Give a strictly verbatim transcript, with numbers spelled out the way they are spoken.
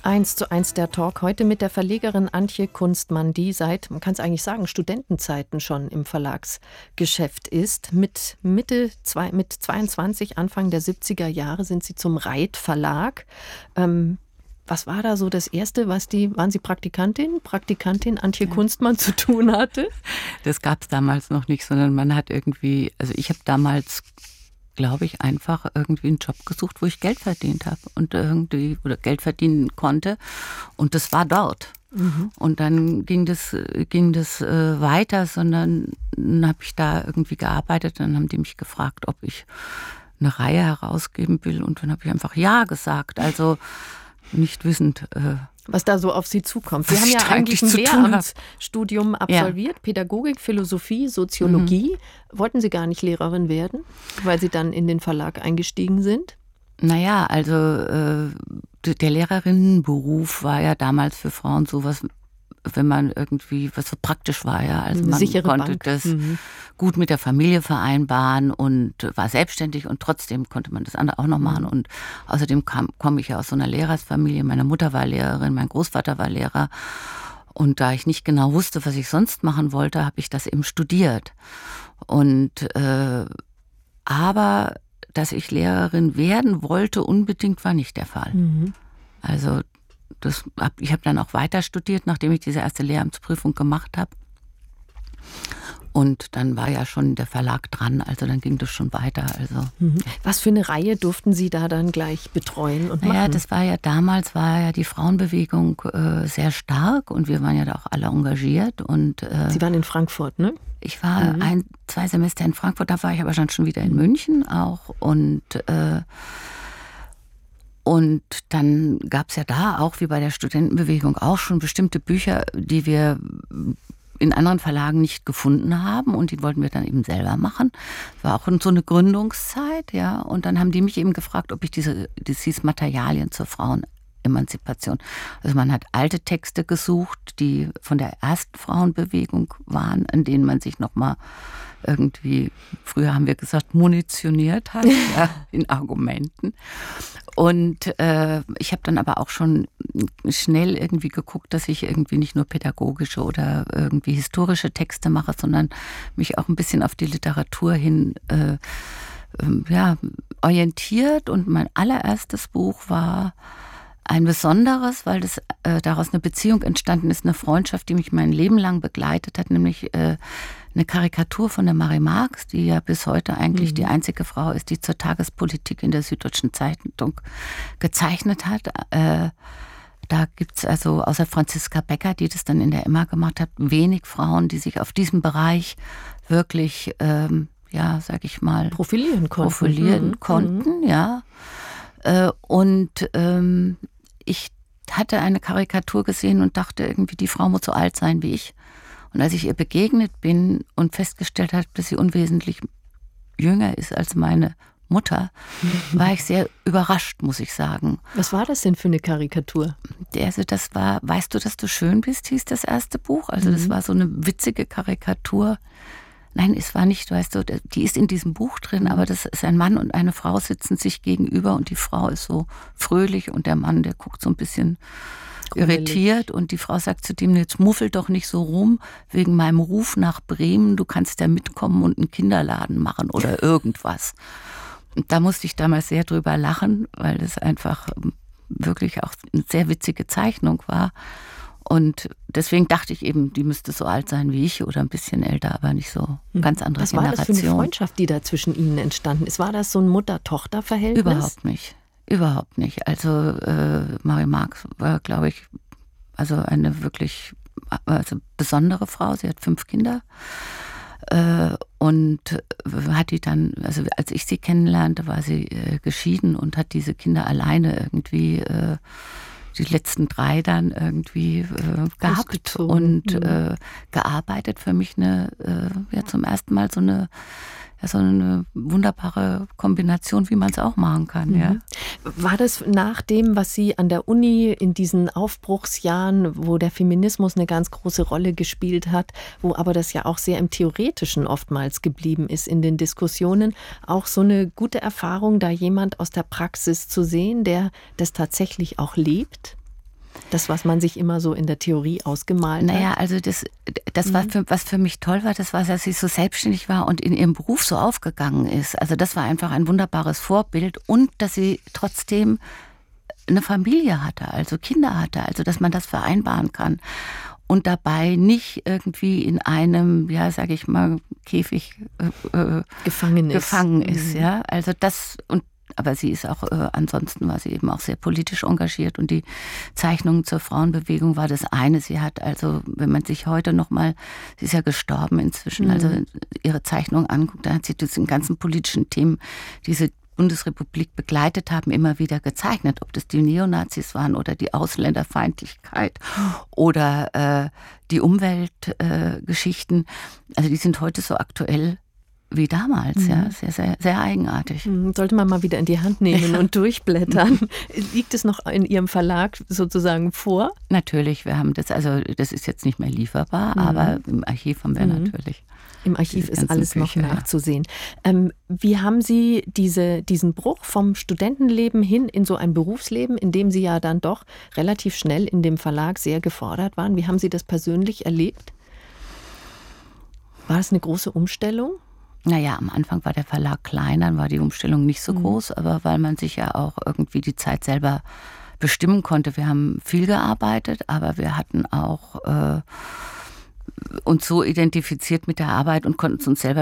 Eins zu eins der Talk heute mit der Verlegerin Antje Kunstmann, die seit, man kann es eigentlich sagen, Studentenzeiten schon im Verlagsgeschäft ist. Mit Mitte, zwei, mit zweiundzwanzig, Anfang der siebziger Jahre sind sie zum Reit Verlag. Ähm, was war da so das Erste, was die, waren Sie Praktikantin, Praktikantin Antje ja. Kunstmann zu tun hatte? Das gab es damals noch nicht, sondern man hat irgendwie, also ich habe damals, glaube ich, einfach irgendwie einen Job gesucht, wo ich Geld verdient habe und irgendwie oder Geld verdienen konnte. Und das war dort. Mhm. Und dann ging das, ging das äh, weiter, sondern dann habe ich da irgendwie gearbeitet. Dann haben die mich gefragt, ob ich eine Reihe herausgeben will. Und dann habe ich einfach Ja gesagt. Also nicht wissend, äh, was da so auf Sie zukommt. Sie haben ja eigentlich ein Lehramtsstudium absolviert, ja. Pädagogik, Philosophie, Soziologie. Mhm. Wollten Sie gar nicht Lehrerin werden, weil Sie dann in den Verlag eingestiegen sind? Naja, also äh, der Lehrerinnenberuf war ja damals für Frauen sowas, wenn man irgendwie, was so praktisch war, ja. Also man sichere konnte Bank. das Mhm. gut mit der Familie vereinbaren und war selbstständig und trotzdem konnte man das andere auch noch machen. Und außerdem kam, komme ich ja aus so einer Lehrersfamilie. Meine Mutter war Lehrerin, mein Großvater war Lehrer. Und da ich nicht genau wusste, was ich sonst machen wollte, habe ich das eben studiert. Und äh, aber dass ich Lehrerin werden wollte, unbedingt war nicht der Fall. Mhm. Also Das hab, ich habe dann auch weiter studiert, nachdem ich diese erste Lehramtsprüfung gemacht habe. Und dann war ja schon der Verlag dran, also dann ging das schon weiter. Also. Mhm. Was für eine Reihe durften Sie da dann gleich betreuen und machen? Naja, das war ja damals, war ja die Frauenbewegung äh, sehr stark und wir waren ja da auch alle engagiert. Und, äh, Sie waren in Frankfurt, ne? Ich war mhm. ein, zwei Semester in Frankfurt, da war ich aber schon wieder in München auch und äh, Und dann gab es ja da auch, wie bei der Studentenbewegung, auch schon bestimmte Bücher, die wir in anderen Verlagen nicht gefunden haben und die wollten wir dann eben selber machen. Das war auch so eine Gründungszeit, ja. Und dann haben die mich eben gefragt, ob ich diese, das hieß Materialien zur Frauenemanzipation. Also man hat alte Texte gesucht, die von der ersten Frauenbewegung waren, an denen man sich nochmal irgendwie, früher haben wir gesagt, munitioniert hat, ja, in Argumenten. Und äh, ich habe dann aber auch schon schnell irgendwie geguckt, dass ich irgendwie nicht nur pädagogische oder irgendwie historische Texte mache, sondern mich auch ein bisschen auf die Literatur hin äh, äh, ja, orientiert. Und mein allererstes Buch war ein besonderes, weil das, äh, daraus eine Beziehung entstanden ist, eine Freundschaft, die mich mein Leben lang begleitet hat, nämlich äh, eine Karikatur von der Marie Marx, die ja bis heute eigentlich mhm. die einzige Frau ist, die zur Tagespolitik in der Süddeutschen Zeitung gezeichnet hat. Äh, da gibt es also außer Franziska Becker, die das dann in der Emma gemacht hat, wenig Frauen, die sich auf diesem Bereich wirklich, ähm, ja, sag ich mal, profilieren konnten. Profilieren mhm. konnten, ja. Äh, und ähm, ich hatte eine Karikatur gesehen und dachte irgendwie, die Frau muss so alt sein wie ich. Und als ich ihr begegnet bin und festgestellt habe, dass sie unwesentlich jünger ist als meine Mutter, war ich sehr überrascht, muss ich sagen. Was war das denn für eine Karikatur? Also das war, weißt du, dass du schön bist, hieß das erste Buch. Also das mhm. war so eine witzige Karikatur. Nein, es war nicht, weißt du, die ist in diesem Buch drin, aber das ist ein Mann und eine Frau sitzen sich gegenüber und die Frau ist so fröhlich und der Mann, der guckt so ein bisschen irritiert und die Frau sagt zu dem, jetzt muffel doch nicht so rum, wegen meinem Ruf nach Bremen, du kannst ja mitkommen und einen Kinderladen machen oder irgendwas. Und da musste ich damals sehr drüber lachen, weil das einfach wirklich auch eine sehr witzige Zeichnung war. Und deswegen dachte ich eben, die müsste so alt sein wie ich oder ein bisschen älter, aber nicht so ganz andere Was Generation. Was war das für eine Freundschaft, die da zwischen Ihnen entstanden ist? War das so ein Mutter-Tochter-Verhältnis? Überhaupt nicht. Überhaupt nicht. Also äh, Marie Marx war, glaube ich, also eine wirklich also besondere Frau. Sie hat fünf Kinder äh, und hat die dann, also als ich sie kennenlernte, war sie äh, geschieden und hat diese Kinder alleine irgendwie äh, die letzten drei dann irgendwie äh, gehabt und mhm. äh, gearbeitet. Für mich eine, äh, ja zum ersten Mal so eine Ja, so eine wunderbare Kombination, wie man es auch machen kann. Mhm. Ja. War das nach dem, was Sie an der Uni in diesen Aufbruchsjahren, wo der Feminismus eine ganz große Rolle gespielt hat, wo aber das ja auch sehr im Theoretischen oftmals geblieben ist in den Diskussionen, auch so eine gute Erfahrung, da jemand aus der Praxis zu sehen, der das tatsächlich auch lebt? Das, was man sich immer so in der Theorie ausgemalt naja, hat? Naja, also das, das mhm. war für, was für mich toll war, das war, dass sie so selbstständig war und in ihrem Beruf so aufgegangen ist. Also das war einfach ein wunderbares Vorbild und dass sie trotzdem eine Familie hatte, also Kinder hatte, also dass man das vereinbaren kann. Und dabei nicht irgendwie in einem, ja, sag ich mal, Käfig äh, gefangen ist. Gefangen ist, mhm. ja. Also das, und aber sie ist auch, äh, ansonsten war sie eben auch sehr politisch engagiert und die Zeichnungen zur Frauenbewegung war das eine. Sie hat also, wenn man sich heute nochmal, sie ist ja gestorben inzwischen, mhm. also ihre Zeichnungen anguckt, da hat sie diesen ganzen politischen Themen, diese Bundesrepublik begleitet haben, immer wieder gezeichnet, ob das die Neonazis waren oder die Ausländerfeindlichkeit oder äh, die Umweltgeschichten. Äh, also die sind heute so aktuell wie damals, mhm. ja, sehr, sehr, sehr eigenartig. Sollte man mal wieder in die Hand nehmen ja. und durchblättern. Liegt es noch in Ihrem Verlag sozusagen vor? Natürlich, wir haben das, also das ist jetzt nicht mehr lieferbar, mhm. aber im Archiv haben wir mhm. natürlich. Im Archiv ist alles Bücher, noch nachzusehen. Ja. Ähm, wie haben Sie diese, diesen Bruch vom Studentenleben hin in so ein Berufsleben, in dem Sie ja dann doch relativ schnell in dem Verlag sehr gefordert waren, wie haben Sie das persönlich erlebt? War das eine große Umstellung? Naja, am Anfang war der Verlag klein, dann war die Umstellung nicht so mhm. groß, aber weil man sich ja auch irgendwie die Zeit selber bestimmen konnte. Wir haben viel gearbeitet, aber wir hatten auch äh, uns so identifiziert mit der Arbeit und konnten es uns selber